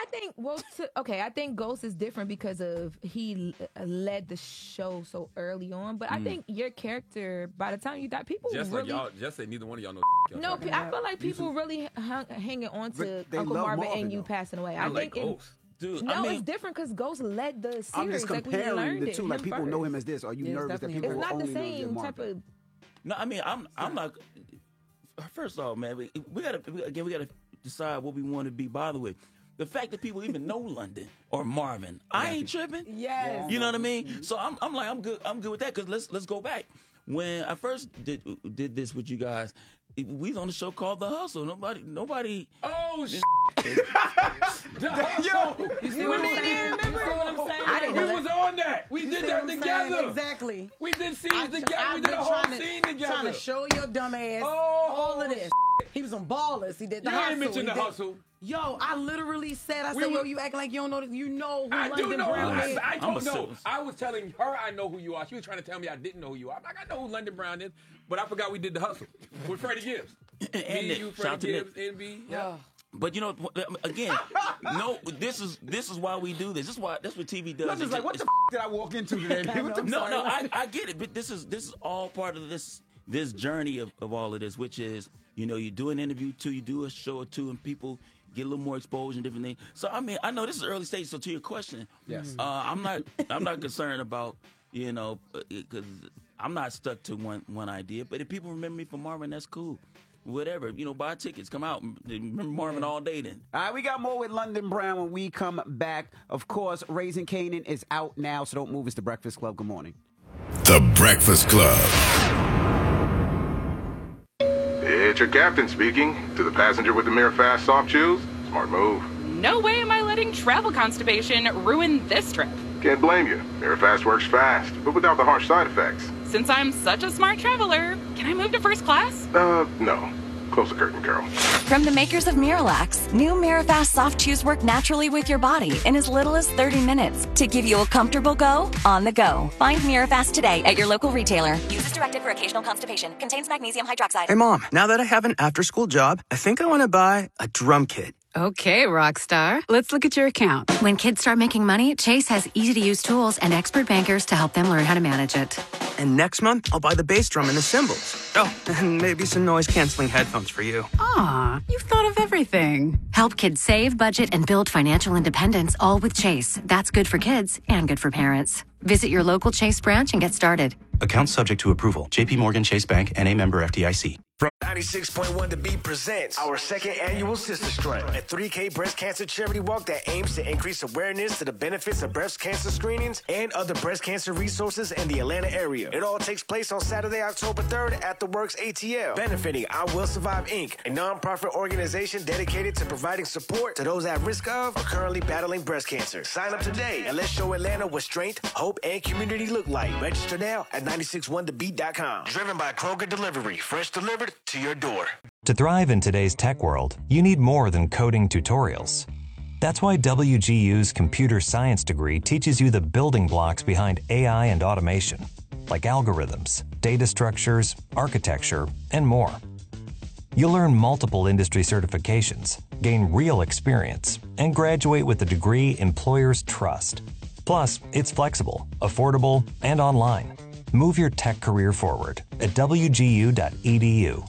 think, I think Ghost is different because of he led the show so early on. But I think your character, by the time you die, people Just really... like y'all, just say neither one of y'all know. No, I feel like people really hanging on to They Uncle love Marvin Marvin, and you though. passing away. I I like think Ghost. Dude, no, I mean, it's different because Ghost led the series. I'm just comparing we learned the two. it, Like him people first. know him as this. Are you Yeah, it's nervous that definitely people It's will not the only know same your type Marvin? of... no, I mean, I'm not. First off, man, we gotta decide what we want to be bothered with. The fact that people even know London or Marvin, I ain't tripping. Yes. You know what I mean? So I'm good with that because let's go back. When I first did this with you guys, we was on a show called The Hustle. Nobody. Oh shit! Yo, You see what I'm saying? I didn't know We that. was on that. We did that together. Exactly. We did scenes together. We I've did a been whole trying scene trying together. to show your dumb ass Oh, all of this. He was on Ballers. He did the You hustle. ain't mentioned He The did- Hustle. Yo, I literally said, We yo, were- you act like you don't know that. You know who I London do know. Brown is. I I'm don't a know. citizen. I was telling her I know who you are. She was trying to tell me I didn't know who you are. I'm like, I know who London Brown is, but I forgot we did The Hustle with Freddie Gibbs. And Me, Nick. you, Shout Freddie out to Gibbs, Nick. NB. Yeah. But you know, again, no. This is why we do this. That's what TV does. I'm just like, what the did I walk into today? What the- No, I get it, but this is all part of this journey of all of this, which is, you know, you do an interview too, you do a show or two, and people get a little more exposure and different things. So I mean, I know this is early stage. So to your question, Yes. I'm not concerned about, you know, because I'm not stuck to one idea. But if people remember me from Marvin, that's cool. Whatever, you know, buy tickets, come out, remember Marvin all day. Then. All right, we got more with London Brown when we come back. Of course, Raising Canaan is out now, so don't move. It's The Breakfast Club. Good morning. The Breakfast Club. It's your captain speaking. To the passenger with the Mirror Fast soft chews, smart move. No way am I letting travel constipation ruin this trip. Can't blame you. Mirror Fast works fast, but without the harsh side effects. Since I'm such a smart traveler, can I move to first class? No. Close the curtain, Carol. From the makers of Miralax, new Mirafast soft chews work naturally with your body in as little as 30 minutes to give you a comfortable go on the go. Find Mirafast today at your local retailer. Use as directed for occasional constipation. Contains magnesium hydroxide. Hey, Mom, now that I have an after-school job, I think I want to buy a drum kit. Okay, Rockstar. Let's look at your account. When kids start making money, Chase has easy-to-use tools and expert bankers to help them learn how to manage it. And next month, I'll buy the bass drum and the cymbals. Oh, and maybe some noise-canceling headphones for you. Aw, you've thought of everything. Help kids save, budget, and build financial independence, all with Chase. That's good for kids and good for parents. Visit your local Chase branch and get started. Account subject to approval. JP Morgan Chase Bank, N.A. member FDIC. From 96.1 The Beat presents our second annual Sister Strike, a 3K breast cancer charity walk that aims to increase awareness to the benefits of breast cancer screenings and other breast cancer resources in the Atlanta area. It all takes place on Saturday, October 3rd at The Works ATL, benefiting I Will Survive Inc., a nonprofit organization dedicated to providing support to those at risk of or currently battling breast cancer. Sign up today and let's show Atlanta what strength, hope, and community look like. Register now at 961thebeat.com. Driven by Kroger Delivery, fresh delivered to your door. To thrive in today's tech world, you need more than coding tutorials. That's why WGU's computer science degree teaches you the building blocks behind AI and automation, like algorithms, data structures, architecture, and more. You'll earn multiple industry certifications, gain real experience, and graduate with a degree employers trust. Plus, it's flexible, affordable, and online. Move your tech career forward at wgu.edu.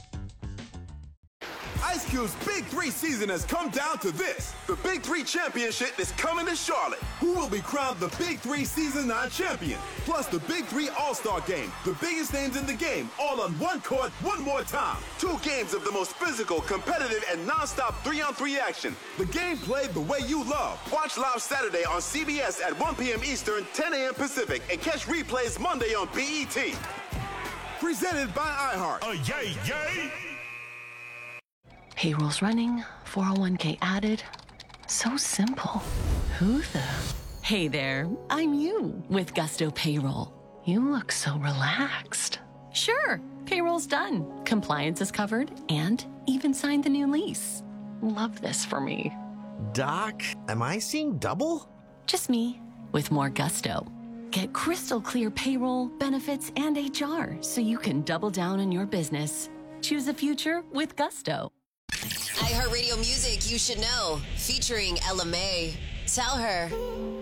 Ice Cube's Big 3 season has come down to this. The Big 3 Championship is coming to Charlotte. Who will be crowned the Big 3 Season 9 champion? Plus the Big 3 All-Star Game. The biggest names in the game, all on one court, one more time. 2 games of the most physical, competitive, and non-stop 3-on-3 action. The game played the way you love. Watch live Saturday on CBS at 1 p.m. Eastern, 10 a.m. Pacific, and catch replays Monday on BET. Presented by iHeart. Yay, yay! Payroll's running, 401k added. So simple. Who the? Hey there, I'm you with Gusto Payroll. You look so relaxed. Sure, payroll's done. Compliance is covered and even signed the new lease. Love this for me. Doc, am I seeing double? Just me with more Gusto. Get crystal clear payroll, benefits, and HR so you can double down on your business. Choose a future with Gusto. iHeartRadio Music You Should Know, featuring Ella May. Tell her.